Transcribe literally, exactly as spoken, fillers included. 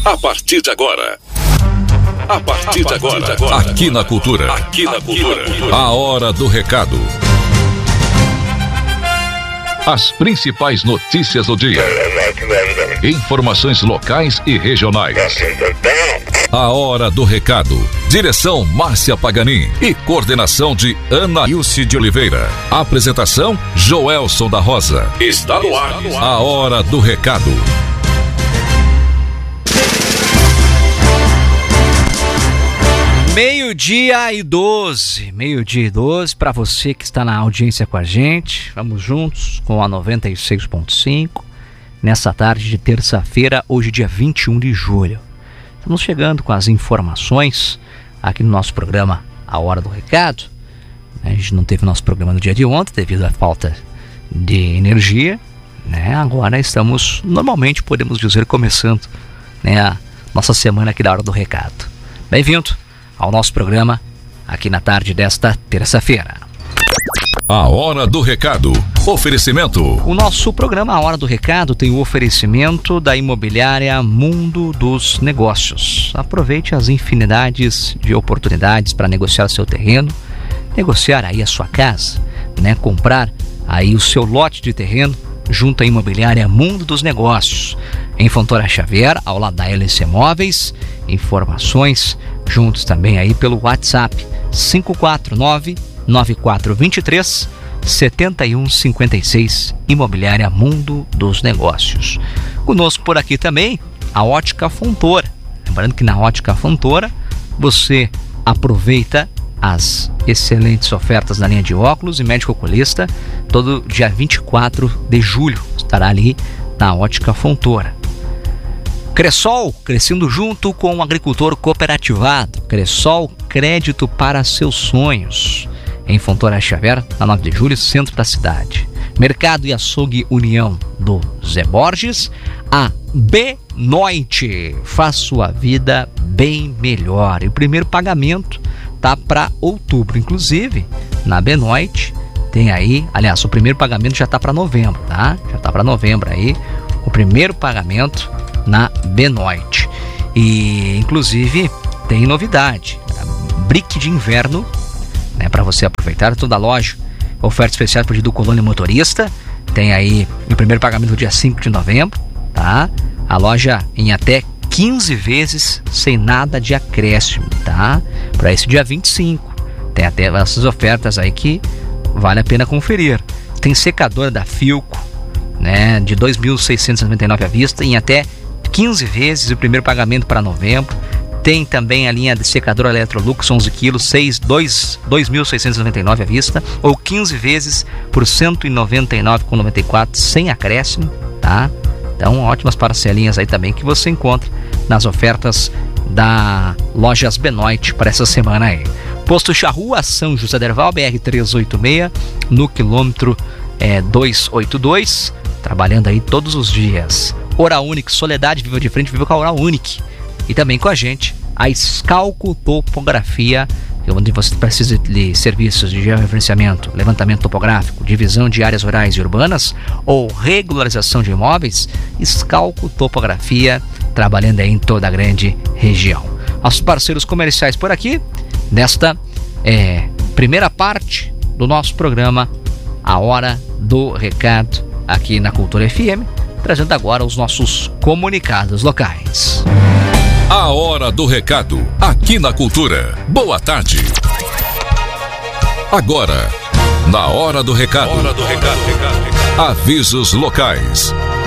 A partir de agora. A partir de agora. Aqui na Cultura. Aqui na Cultura. A Hora do Recado. As principais notícias do dia. Informações locais e regionais. A Hora do Recado. Direção Márcia Paganin e coordenação de Ana Ilse de Oliveira. Apresentação Joelson da Rosa. Está no ar. A Hora do Recado. Meio-dia e doze, meio-dia e doze, para você que está na audiência com a gente. Vamos juntos com a noventa e seis ponto cinco, nessa tarde de terça-feira, hoje dia vinte e um de julho. Estamos chegando com as informações aqui no nosso programa A Hora do Recado. A gente não teve nosso programa no dia de ontem devido à falta de energia, né? Agora estamos, normalmente podemos dizer, começando, né, a nossa semana aqui da Hora do Recado. Bem-vindo ao nosso programa aqui na tarde desta terça-feira. A Hora do Recado. Oferecimento. O nosso programa A Hora do Recado tem o oferecimento da imobiliária Mundo dos Negócios. Aproveite as infinidades de oportunidades para negociar seu terreno, negociar aí a sua casa, né? Comprar aí o seu lote de terreno junto à imobiliária Mundo dos Negócios. Em Fontoura Xavier, ao lado da L C Móveis. Informações juntos também aí pelo WhatsApp cinco quatro nove, nove quatro dois três, sete um cinco seis, Imobiliária Mundo dos Negócios. Conosco por aqui também a Ótica Fontoura. Lembrando que na Ótica Fontoura você aproveita as excelentes ofertas na linha de óculos e médico oculista. Todo dia vinte e quatro de julho estará ali na Ótica Fontoura. Cressol, crescendo junto com o agricultor cooperativado. Cressol, crédito para seus sonhos. Em Fontoura Xavier, na nove de julho, centro da cidade. Mercado e Açougue União do Zé Borges. A Benoit faz sua vida bem melhor. E o primeiro pagamento tá para outubro. Inclusive, na Benoit tem aí, aliás, o primeiro pagamento já tá para novembro, tá? Já tá para novembro aí, o primeiro pagamento na Benoit. E inclusive tem novidade, brick de inverno, né, para você aproveitar toda a loja, oferta especial para o Colônia Motorista. Tem aí o primeiro pagamento no dia cinco de novembro, tá? A loja em até quinze vezes sem nada de acréscimo, tá? Para esse dia vinte e cinco. Tem até essas ofertas aí que vale a pena conferir. Tem secadora da Filco, né, de dois mil seiscentos e noventa e nove à vista em até quinze vezes, o primeiro pagamento para novembro. Tem também a linha de secadora Electrolux onze quilos, dois mil seiscentos e noventa e nove à vista, ou quinze vezes por cento e noventa e nove reais e noventa e quatro centavos sem acréscimo, tá? Então, ótimas parcelinhas aí também que você encontra nas ofertas da Lojas Benoit para essa semana aí. Posto Charrua, São José Derval, B R trezentos e oitenta e seis, no quilômetro é, duzentos e oitenta e dois, trabalhando aí todos os dias. Oral Unique, Soledade, viva de frente, viva com a Oral Unique. E também com a gente, a Scalco Topografia, onde você precisa de serviços de georreferenciamento, levantamento topográfico, divisão de áreas rurais e urbanas ou regularização de imóveis. Scalco Topografia, trabalhando aí em toda a grande região. Nossos parceiros comerciais por aqui, nesta é, primeira parte do nosso programa A Hora do Recado, aqui na Cultura F M, trazendo agora os nossos comunicados locais. A Hora do Recado, aqui na Cultura. Boa tarde. Agora, na Hora do Recado. Hora do Recado. Avisos locais.